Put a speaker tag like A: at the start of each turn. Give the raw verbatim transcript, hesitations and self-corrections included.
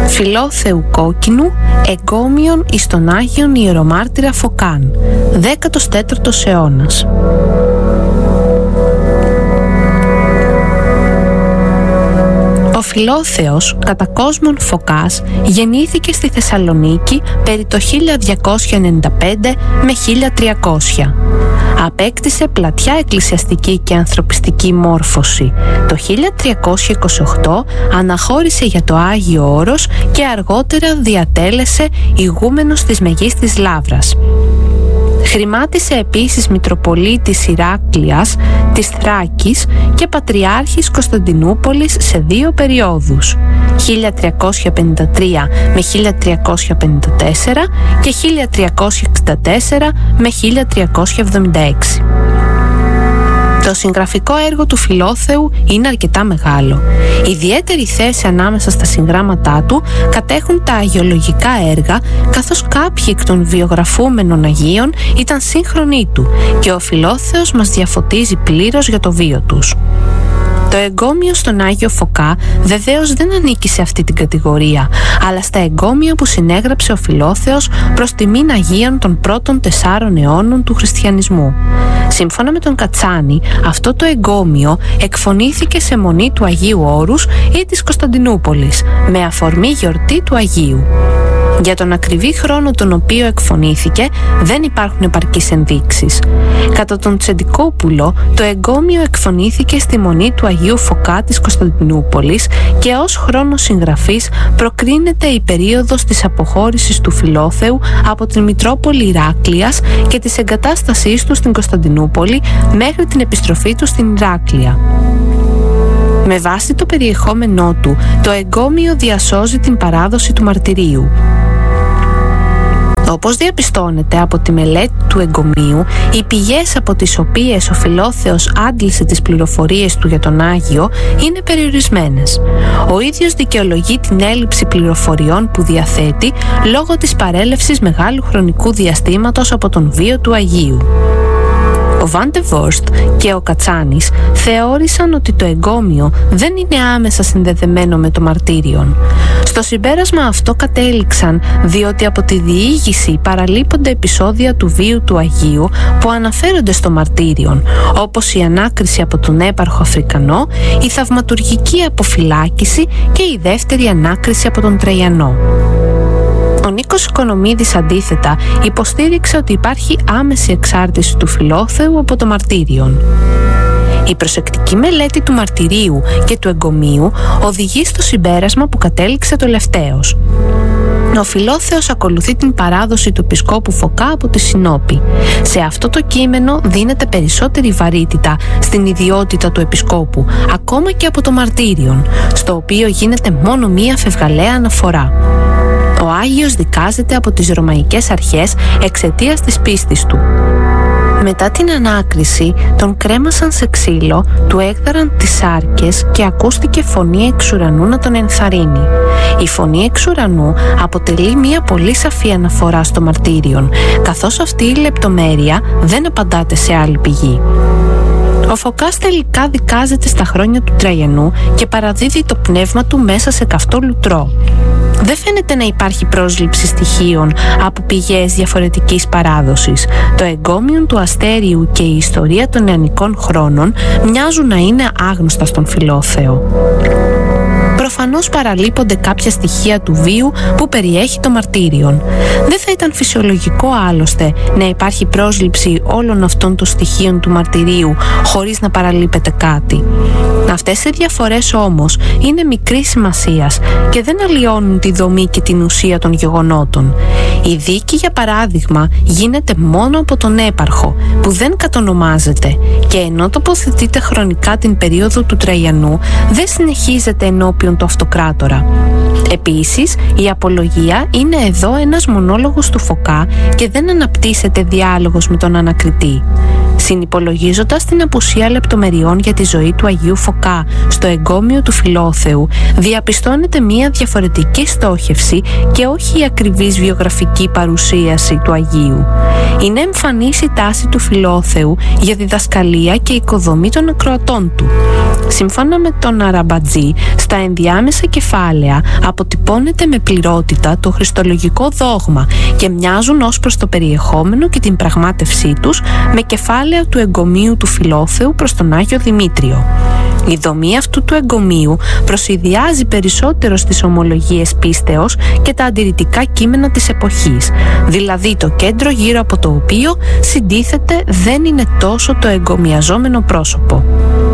A: Φιλόθεου Κόκκινου, εγκόμιον εις τον Άγιον Ιερομάρτυρα Φωκάν, δέκατος τέταρτος αιώνας. Ο Φιλόθεος, κατά κόσμον Φωκάς, γεννήθηκε στη Θεσσαλονίκη περί το χίλια διακόσια ενενήντα πέντε με χίλια τριακόσια. Απέκτησε πλατιά εκκλησιαστική και ανθρωπιστική μόρφωση. Το χίλια τριακόσια είκοσι οκτώ αναχώρησε για το Άγιο Όρος και αργότερα διατέλεσε ηγούμενος της Μεγίστης Λαύρας. Χρημάτισε επίσης Μητροπολίτης Ηράκλειας, της Θράκης και Πατριάρχης Κωνσταντινούπολης σε δύο περιόδους, χίλια τριακόσια πενήντα τρία με χίλια τριακόσια πενήντα τέσσερα και χίλια τριακόσια εξήντα τέσσερα με χίλια τριακόσια εβδομήντα έξι. Το συγγραφικό έργο του Φιλόθεου είναι αρκετά μεγάλο. Ιδιαίτερη θέση ανάμεσα στα συγγράμματά του κατέχουν τα αγιολογικά έργα, καθώς κάποιοι εκ των βιογραφούμενων Αγίων ήταν σύγχρονοι του και ο Φιλόθεος μας διαφωτίζει πλήρως για το βίο τους. Το εγκόμιο στον Άγιο Φωκά βεβαίως δεν ανήκει σε αυτή την κατηγορία, αλλά στα εγκόμια που συνέγραψε ο Φιλόθεος προς τιμήν Αγίων των πρώτων τεσσάρων αιώνων του χριστιανισμού. Σύμφωνα με τον Κατσάνη, αυτό το εγκόμιο εκφωνήθηκε σε μονή του Αγίου Όρους ή της Κωνσταντινούπολης, με αφορμή γιορτή του Αγίου. Για τον ακριβή χρόνο τον οποίο εκφωνήθηκε δεν υπάρχουν επαρκείς ενδείξεις. Κατά τον Τσεντικόπουλο, το εγκόμιο εκφωνήθηκε στη μονή του Αγίου Φωκά της Κωνσταντινούπολης και ως χρόνος συγγραφής προκρίνεται η περίοδος της αποχώρησης του Φιλόθεου από την Μητρόπολη Ηράκλειας και της εγκατάστασής του στην Κωνσταντινούπολη μέχρι την επιστροφή του στην Ηράκλεια. Με βάση το περιεχόμενό του, το εγκόμιο διασώζει την παράδοση του μαρτυρίου. Όπως διαπιστώνεται από τη μελέτη του εγκομείου, οι πηγές από τις οποίες ο Φιλόθεος άντλησε τις πληροφορίες του για τον Άγιο είναι περιορισμένες. Ο ίδιος δικαιολογεί την έλλειψη πληροφοριών που διαθέτει λόγω της παρέλευσης μεγάλου χρονικού διαστήματος από τον βίο του Αγίου. Ο Βάντε Βόρστ και ο Κατσάνης θεώρησαν ότι το εγκόμιο δεν είναι άμεσα συνδεδεμένο με το μαρτύριον. Στο συμπέρασμα αυτό κατέληξαν διότι από τη διήγηση παραλείπονται επεισόδια του βίου του Αγίου που αναφέρονται στο μαρτύριον, όπως η ανάκριση από τον έπαρχο Αφρικανό, η θαυματουργική αποφυλάκηση και η δεύτερη ανάκριση από τον Τραϊανό. Ο Νίκος Οικονομίδης αντίθετα υποστήριξε ότι υπάρχει άμεση εξάρτηση του Φιλόθεου από το μαρτύριον. Η προσεκτική μελέτη του μαρτυρίου και του εγκομείου οδηγεί στο συμπέρασμα που κατέληξε το Λευταίος. Ο Φιλόθεος ακολουθεί την παράδοση του Επισκόπου Φωκά από τη Συνόπη. Σε αυτό το κείμενο δίνεται περισσότερη βαρύτητα στην ιδιότητα του Επισκόπου, ακόμα και από το μαρτύριον, στο οποίο γίνεται μόνο μία φευγαλαία αναφορά. Ο Άγιος δικάζεται από τις Ρωμαϊκές αρχές εξαιτίας της πίστης του. Μετά την ανάκριση τον κρέμασαν σε ξύλο, του έκδαραν τις σάρκες και ακούστηκε φωνή εξ ουρανού να τον ενθαρρύνει. Η φωνή εξ ουρανού αποτελεί μια πολύ σαφή αναφορά στο μαρτύριον, καθώς αυτή η λεπτομέρεια δεν απαντάται σε άλλη πηγή. Ο Φωκάς τελικά δικάζεται στα χρόνια του Τραϊανού και παραδίδει το πνεύμα του μέσα σε καυτό λουτρό. Δεν φαίνεται να υπάρχει πρόσληψη στοιχείων από πηγές διαφορετικής παράδοσης. Το εγκόμιον του Αστέριου και η ιστορία των νεανικών χρόνων μοιάζουν να είναι άγνωστα στον Φιλόθεο. Προφανώς παραλείπονται κάποια στοιχεία του βίου που περιέχει το μαρτύριον. Δεν θα ήταν φυσιολογικό άλλωστε να υπάρχει πρόσληψη όλων αυτών των στοιχείων του μαρτυρίου χωρίς να παραλείπεται κάτι. Αυτές οι διαφορές όμως είναι μικρής σημασίας και δεν αλλοιώνουν τη δομή και την ουσία των γεγονότων. Η δίκη, για παράδειγμα, γίνεται μόνο από τον έπαρχο που δεν κατονομάζεται και ενώ τοποθετείται χρονικά την περίοδο του Τραϊανού δεν συνεχίζεται ενώπιον του αυτοκράτορα. Επίσης, η απολογία είναι εδώ ένας μονόλογος του Φωκά και δεν αναπτύσσεται διάλογος με τον ανακριτή. συνυπολογίζοντας την απουσία λεπτομεριών για τη ζωή του Αγίου Φωκά στο εγκόμιο του Φιλόθεου, διαπιστώνεται μία διαφορετική στόχευση και όχι η ακριβής βιογραφική παρουσίαση του Αγίου. Είναι εμφανής η τάση του Φιλόθεου για διδασκαλία και οικοδομή των ακροατών του. Σύμφωνα με τον Αραμπατζή, στα ενδιάμεσα κεφάλαια αποτυπώνεται με πληρότητα το χριστολογικό δόγμα και μοιάζουν ως προς το περιεχόμενο και την πραγμάτευσή τους με κεφάλαια του εγκομείου του Φιλόθεου προς τον Άγιο Δημήτριο. Η δομή αυτού του εγκομείου προσηδιάζει περισσότερο στις ομολογίες πίστεως και τα αντιρρητικά κείμενα της εποχής, δηλαδή το κέντρο γύρω από το οποίο συντίθεται δεν είναι τόσο το εγκομιαζόμενο πρόσωπο.